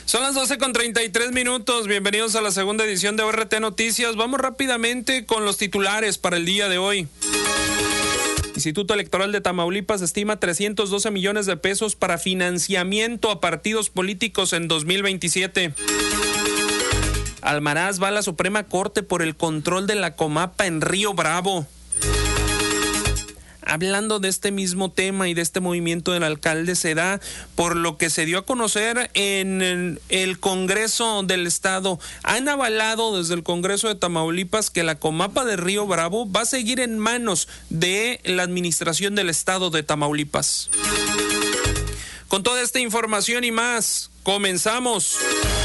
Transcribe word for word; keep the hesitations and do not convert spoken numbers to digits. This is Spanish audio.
Son las doce con treinta y tres minutos. Bienvenidos a la segunda edición de O R T Noticias. Vamos rápidamente con los titulares para el día de hoy. Instituto Electoral de Tamaulipas estima trescientos doce millones de pesos para financiamiento a partidos políticos en dos mil veintisiete. Almaraz va a la Suprema Corte por el control de la Comapa en Río Bravo. Hablando de este mismo tema y de este movimiento del alcalde, se da por lo que se dio a conocer en el Congreso del Estado. Han avalado desde el Congreso de Tamaulipas que la Comapa de Río Bravo va a seguir en manos de la administración del Estado de Tamaulipas. Con toda esta información y más, comenzamos.